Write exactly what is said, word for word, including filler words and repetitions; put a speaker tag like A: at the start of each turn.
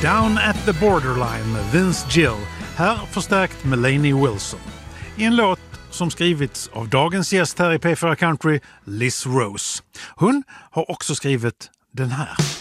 A: Down at the Borderline med Vince Gill, här förstärkt med Lainey Wilson. I en låt som skrivits av dagens gäst här i P fyra Country, Liz Rose. Hon har också skrivit den här.